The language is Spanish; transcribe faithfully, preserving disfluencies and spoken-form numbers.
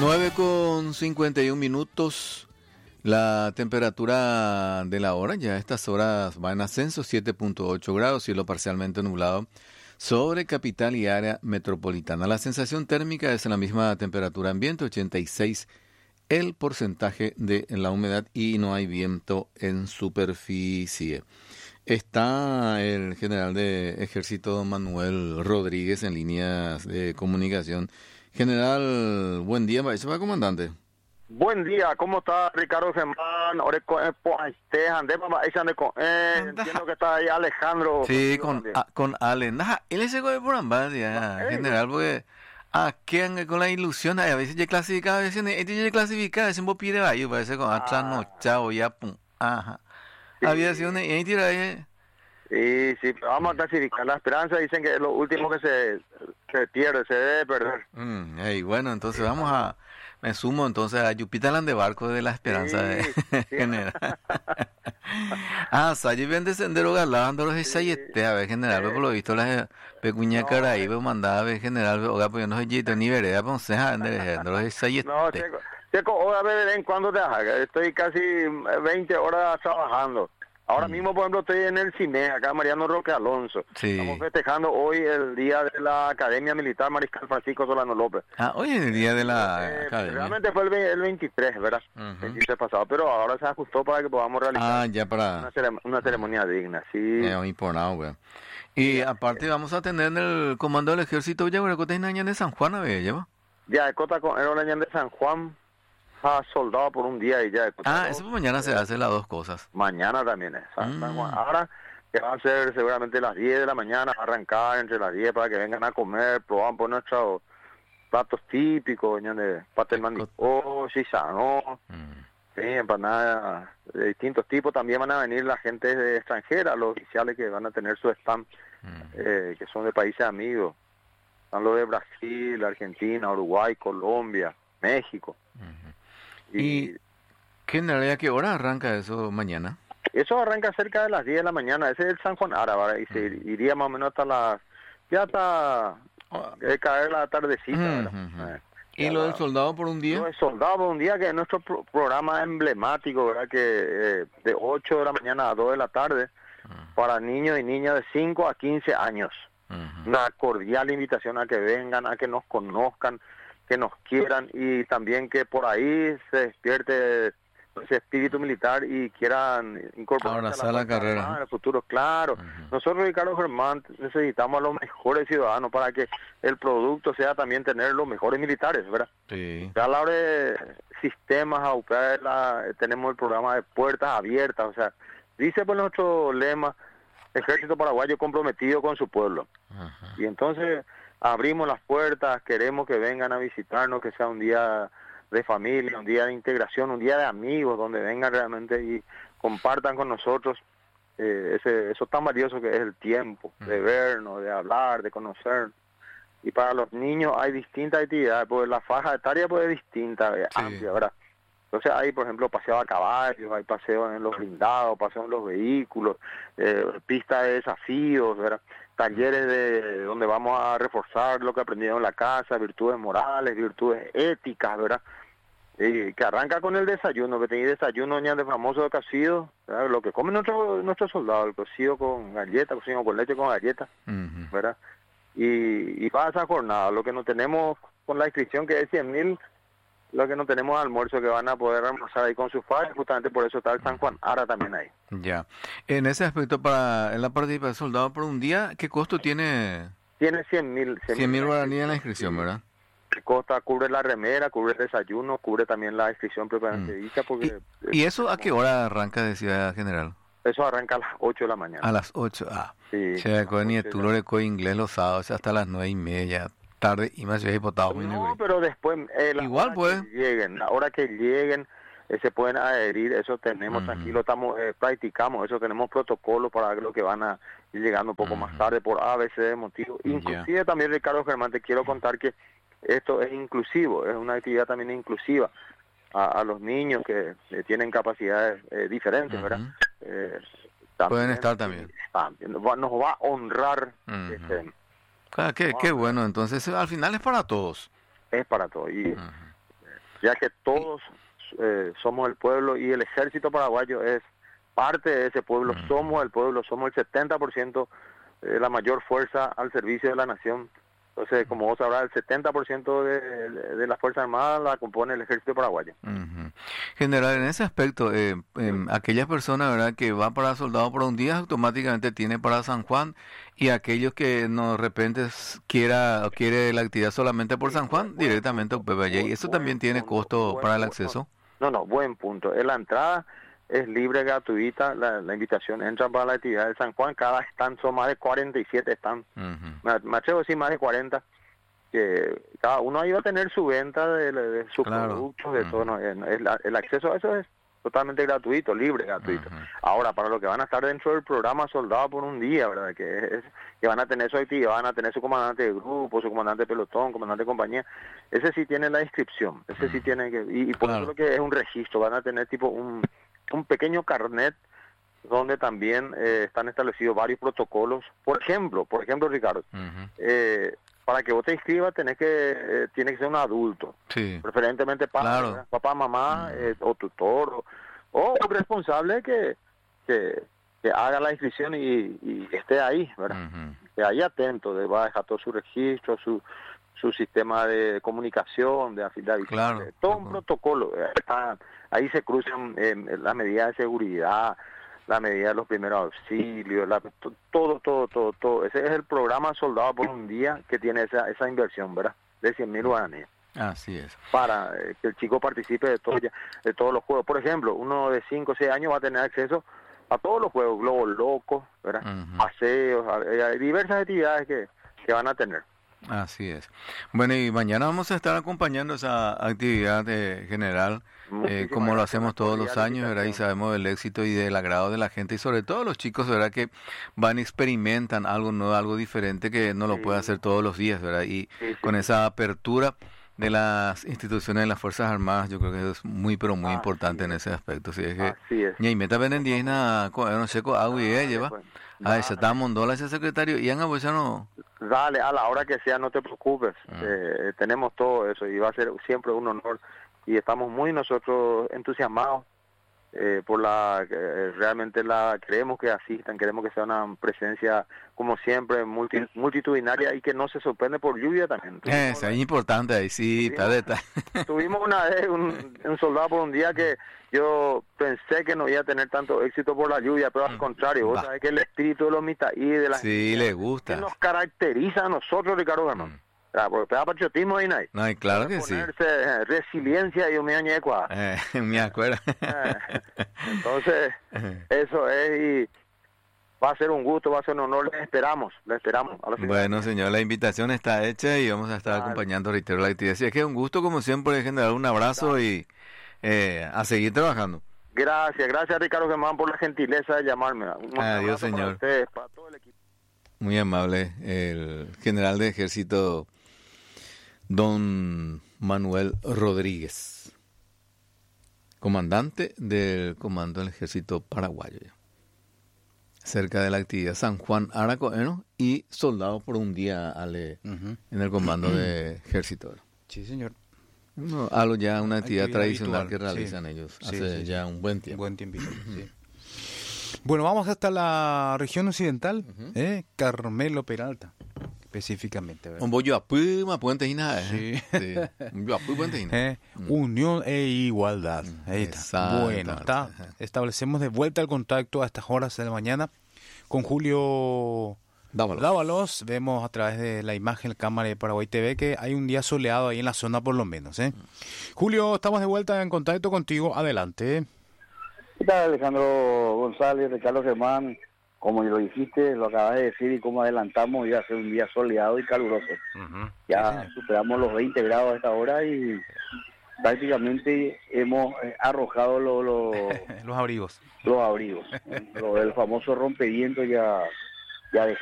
nueve con cincuenta y un minutos, la temperatura de la hora, ya a estas horas va en ascenso, siete punto ocho grados, cielo parcialmente nublado sobre capital y área metropolitana. La sensación térmica es en la misma temperatura ambiente, ochenta y seis el porcentaje de la humedad y no hay viento en superficie. Está el general de ejército don Manuel Rodríguez en líneas de comunicación. General, buen día, ¿se va, comandante? Buen día, ¿cómo está Ricardo Germán? Entiendo que está ahí Alejandro. Sí, con, a, con Ale. Nah, él se coge por ambas, ya, general, porque aquí con la ilusión, a veces ya clasificado, a veces ya clasificado, a veces vos pide bayo, parece con atrás no, chao, ya, pum, ajá. Sí. Había sido una, y tira ahí. Sí, sí, pero vamos a clasificar la esperanza, dicen que es lo último que se, se pierde, se debe perder. Mm, hey, bueno, entonces vamos a, me sumo entonces a Jupiterland de barco de la esperanza sí, de sí. general. Ah, Sayo bien de sendero galando los ensayete, a ver general, por lo visto las pecuña cara ahí, me mandaba a ver general, oiga, pues yo no soy ni vereda, pues se de los ensayete. No, checo, checo, oiga, de en cuando te haga, estoy casi veinte horas trabajando. Ahora mm. mismo, por ejemplo, estoy en el cine, acá Mariano Roque Alonso. Sí. Estamos festejando hoy el día de la Academia Militar Mariscal Francisco Solano López. Ah, hoy es el día de la eh, Academia. Realmente fue el, el veintitrés, ¿verdad? Uh-huh. veintitrés pasado, pero ahora se ajustó para que podamos realizar ah, ya para... una, cerem- una ceremonia digna, sí. Ya, importante, güey. Y ya, aparte eh, vamos a tener en el comando del ejército Yaguaracota y Nañan de San Juan, a ver, ¿lleva? Ya, de Cota con el Nañan de San Juan. Ah, soldado por un día y ya. Ah, eso mañana se hace las dos cosas. Mañana también es. San, mm. San Juan. Ahora, que va a ser seguramente las diez de la mañana, arrancar entre las diez para que vengan a comer, probar por nuestros platos típicos, de pastel mandicó, chisano, mm. sí, empanadas de distintos tipos. También van a venir la gente de extranjera, los oficiales que van a tener su stand, mm. eh, que son de países amigos. Están los de Brasil, Argentina, Uruguay, Colombia, México. Mm. ¿Y qué en realidad qué hora arranca eso mañana? Eso arranca cerca de las diez de la mañana, ese es el San Juan Árabe, y se uh-huh. iría más o menos hasta las, ya hasta debe caer la tardecita, uh-huh. ¿verdad? Eh, ¿Y lo la, del soldado por un día? Lo del soldado por un día, que es nuestro pro- programa emblemático, ¿verdad? Que eh, de ocho de la mañana a dos de la tarde, uh-huh. para niños y niñas de cinco a quince años. Uh-huh. Una cordial invitación a que vengan, a que nos conozcan, que nos quieran y también que por ahí se despierte ese espíritu militar y quieran incorporarse a la, la carrera en el futuro, claro. Uh-huh. Nosotros, Ricardo Germán, necesitamos a los mejores ciudadanos para que el producto sea también tener los mejores militares, ¿verdad? Sí. Ya a la hora de sistemas, a U P A, la, tenemos el programa de puertas abiertas, o sea, dice por nuestro lema, Ejército Paraguayo comprometido con su pueblo. Uh-huh. Y entonces abrimos las puertas, queremos que vengan a visitarnos, que sea un día de familia, un día de integración, un día de amigos, donde vengan realmente y compartan con nosotros eh, ese eso tan valioso que es el tiempo, de vernos, de hablar, de conocer. Y para los niños hay distintas actividades, porque la faja etaria pues, es distinta, es sí. amplia, ¿verdad? Entonces hay, por ejemplo, paseo a caballos, hay paseo en los blindados, paseo en los vehículos, eh, pistas de desafíos, ¿verdad? Talleres de donde vamos a reforzar lo que aprendieron en la casa, virtudes morales, virtudes éticas, ¿verdad? Y que arranca con el desayuno, que tenéis desayuno ya de famoso de cocido, ¿verdad? Lo que comen nuestros nuestros soldados, el cocido con galleta, cocido con leche con galleta, uh-huh. ¿verdad? Y, y para esa jornada, lo que no tenemos con la inscripción que es cien mil, lo que no tenemos almuerzo que van a poder almorzar ahí con sus padres, justamente por eso está el San Juan Ara también ahí. Ya. En ese aspecto, para en la participación de soldado por un día, ¿qué costo tiene? Tiene cien mil. cien mil guaraníes en la inscripción, ¿verdad? ¿Qué costa? Cubre la remera, cubre el desayuno, cubre también la inscripción propiamente dicha. Mm. Porque, ¿Y, ¿Y eso a qué hora arranca de Ciudad General? Eso arranca a las ocho de la mañana. A las ocho, ah. Sí. Se con ni tú lo reco inglés los sábados hasta las nueve y media. Tarde y más hipotado. No, pero después eh, la igual hora pues que lleguen, la hora que lleguen eh, se pueden adherir, eso tenemos uh-huh. tranquilo, estamos eh, practicamos, eso tenemos protocolos para lo que van a ir llegando un poco uh-huh. más tarde por A, B, C de motivo. Inclusive yeah. también, Ricardo Germán, te quiero contar que esto es inclusivo, es una actividad también inclusiva a, a los niños que eh, tienen capacidades eh, diferentes, uh-huh. ¿verdad? Eh, también, pueden estar también. también nos, va, nos va a honrar uh-huh. este, Ah, qué, qué bueno, entonces al final es para todos. Es para todos. Y uh-huh. ya que todos eh, somos el pueblo y el ejército paraguayo es parte de ese pueblo, uh-huh. somos el pueblo, somos el setenta por ciento de la mayor fuerza al servicio de la nación. Entonces, como vos sabrás, el setenta por ciento de, de la Fuerza Armada la compone el ejército paraguayo. Uh-huh. General, en ese aspecto, eh, eh, aquellas personas, ¿verdad?, que van para soldado por un día, automáticamente tiene para San Juan, y aquellos que no de repente quiera quiere la actividad solamente por San Juan, directamente a U P B Y. ¿Eso también tiene costo para el acceso? No, no, buen punto. En la entrada es libre, gratuita, la, la invitación entra para la actividad de San Juan. Cada stand son más de cuarenta y siete stands, uh-huh. me, me atrevo a decir más de cuarenta, que cada uno ahí va a tener su venta de, de sus claro. productos, de uh-huh. todo. No, el, el acceso a eso es totalmente gratuito, libre, gratuito. Uh-huh. Ahora, para los que van a estar dentro del programa Soldado por un día, ¿verdad?, que es, que van a tener su actividad, van a tener su comandante de grupo, su comandante de pelotón, comandante de compañía, ese sí tiene la inscripción, ese uh-huh. sí tiene que, y, y por claro. eso lo que es un registro, van a tener tipo un un pequeño carnet donde también eh, están establecidos varios protocolos. Por ejemplo, por ejemplo, Ricardo, uh-huh. eh, para que vos te inscribas tenés que eh, tiene que ser un adulto, sí. preferentemente padre, claro. papá, mamá, uh-huh. eh, o tutor, o, o un responsable que, que, que haga la inscripción y, y esté ahí, ¿verdad? Uh-huh. Que ahí atento, de, va a dejar todo su registro, su su sistema de comunicación, de afiliación, claro. todo un protocolo. Está, ahí se cruzan eh, las medidas de seguridad, la medida de los primeros auxilios, la, todo, todo, todo, todo. Ese es el programa Soldado por un día que tiene esa esa inversión, ¿verdad? De cien mil guaraníes. Así es. Para eh, que el chico participe de, todo, de todos los juegos. Por ejemplo, uno de cinco o seis años va a tener acceso a todos los juegos, globos locos, ¿verdad? Uh-huh. Paseos, hay diversas actividades que, que van a tener. Así es. Bueno, y mañana vamos a estar acompañando esa actividad eh, general, eh, como lo hacemos todos los años, ¿verdad? Y sabemos del éxito y del agrado de la gente, y sobre todo los chicos, ¿verdad?, que van y experimentan algo nuevo, algo diferente, que no lo sí. puede hacer todos los días, ¿verdad? Y sí, sí, con sí. esa apertura de las instituciones de las Fuerzas Armadas, yo creo que es muy, pero muy Así importante es. En ese aspecto. Si es que, Así es. Y meta vendindígena, no sé, agua y lleva. Ah, esa está mondola ese secretario, y a pues no. Dale, a la hora que sea, no te preocupes. Uh-huh. Eh, tenemos todo eso y va a ser siempre un honor. Y estamos muy nosotros entusiasmados eh, por la, eh, realmente la queremos que asistan, queremos que sea una presencia, como siempre, multi, multitudinaria y que no se sorprende por lluvia también. Eso es importante ahí, sí, está de tal. Tuvimos una vez un, un soldado por un día que yo pensé que no iba a tener tanto éxito por la lluvia, pero al contrario, vos sabés que el espíritu de los mitaí, de la sí, gente, le gusta, que nos caracteriza a nosotros, Ricardo Germán. Mm. Claro, porque te da patriotismo ahí, ¿no? No, y claro que ponerse, sí. Eh, resiliencia y me añeco. Eh, me acuerdo. Eh, entonces, eso es, y va a ser un gusto, va a ser un honor, le esperamos, le esperamos. A bueno, señor, la invitación está hecha y vamos a estar vale. acompañando, reitero, la actividad. Así es que un gusto, como siempre, generar un abrazo vale. y eh, a seguir trabajando. Gracias, gracias, Ricardo Germán, por la gentileza de llamarme. Un Adiós, señor. Para ustedes, para todo el equipo. Muy amable, el general de ejército, don Manuel Rodríguez, comandante del Comando del Ejército Paraguayo, cerca de la actividad San Juan Aracoeno y soldado por un día Ale, uh-huh. en el Comando de Ejército. Sí, señor. No, algo ya, una actividad, actividad tradicional habitual. Que realizan sí. ellos hace sí, sí, ya sí. un buen tiempo. Un buen tiempito, sí. Bueno, vamos hasta la región occidental, uh-huh. eh, Carmelo Peralta, específicamente. Un bollo a puma, puente y nada. Sí. sí. Un bollo a puma, puente y nada. Eh, mm. Unión e igualdad. Ahí está. Bueno, está. Establecemos de vuelta el contacto a estas horas de la mañana con Julio Dávalos. Dávalos. Vemos a través de la imagen, la cámara de Paraguay T V, que hay un día soleado ahí en la zona por lo menos. ¿eh? Mm. Julio, estamos de vuelta en contacto contigo. Adelante. ¿Qué tal, Alejandro González, Ricardo Germán? Como lo dijiste, lo acabas de decir y como adelantamos, iba a ser un día soleado y caluroso. Uh-huh. Ya sí, superamos los veinte grados a esta hora y prácticamente hemos eh, arrojado lo, lo, los abrigos. Los abrigos. Lo del famoso rompeviento ya, ya dejamos.